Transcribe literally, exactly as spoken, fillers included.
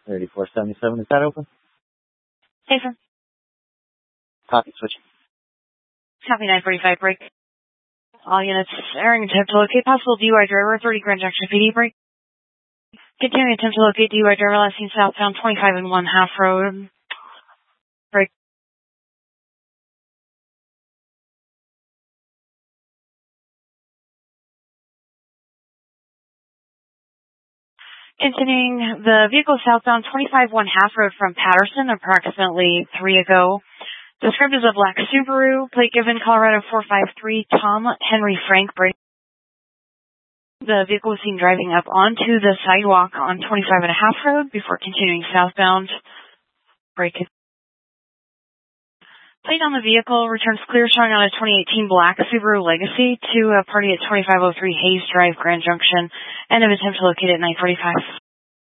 thirty-four seventy-seven, is that open? Hey, sir. Copy, switch. Copy nine forty-five, break. All units, airing attempt to locate possible D U I driver, thirty Grand Junction P D, break. Continuing attempt to locate D U I driver, last seen southbound twenty-five and one half road, break. Continuing the vehicle southbound twenty-five one half road from Patterson, approximately three ago. Described as a black Subaru, plate given Colorado four five three, Tom Henry Frank, break. The vehicle was seen driving up onto the sidewalk on twenty-five and a half road before continuing southbound. Brake. Plate on the vehicle returns clear, showing on a twenty eighteen black Subaru Legacy to a party at twenty-five oh three Hayes Drive, Grand Junction. End of attempt to locate at nine forty-five.